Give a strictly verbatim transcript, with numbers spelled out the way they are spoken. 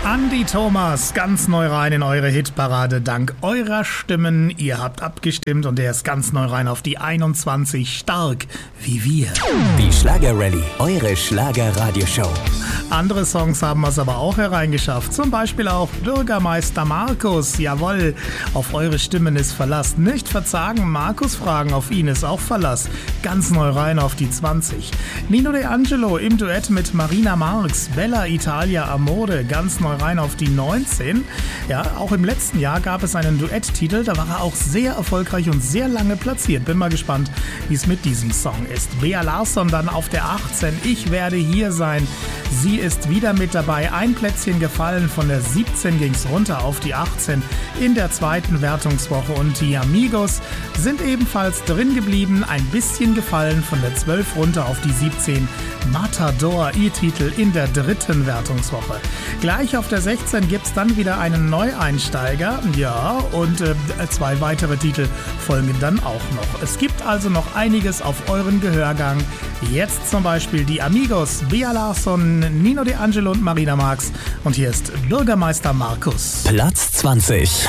Andi Thomas, ganz neu rein in eure Hitparade. Dank eurer Stimmen, ihr habt abgestimmt und der ist ganz neu rein auf die einundzwanzig, stark wie wir. Die Schlager-Rallye, eure Schlager-Radioshow. Andere Songs haben es aber auch hereingeschafft, zum Beispiel auch Bürgermeister Markus. Jawohl, auf eure Stimmen ist Verlass. Nicht verzagen, Markus fragen, auf ihn ist auch Verlass. Ganz neu rein auf die zwanzig. Nino De Angelo im Duett mit Marina Marx, Bella Italia Amore, ganz neu rein auf die neunzehn. Ja, auch im letzten Jahr gab es einen Duetttitel, da war er auch sehr erfolgreich und sehr lange platziert. Bin mal gespannt, wie es mit diesem Song ist. Bea Larsson dann auf der achtzehn, Ich werde hier sein. Sie ist wieder mit dabei, ein Plätzchen gefallen, von der siebzehn ging es runter auf die achtzehn in der zweiten Wertungswoche und die Amigos sind ebenfalls drin geblieben, ein bisschen gefallen, von der zwölf runter auf die siebzehn. Matador, ihr Titel in der dritten Wertungswoche. Gleich auf der sechzehn gibt es dann wieder einen Neueinsteiger, ja, und äh, zwei weitere Titel folgen dann auch noch. Es gibt also noch einiges auf euren Gehörgang. Jetzt zum Beispiel die Amigos, Bea Larsson, Nino De Angelo und Marina Marx. Und hier ist Bürgermeister Markus. Platz zwanzig.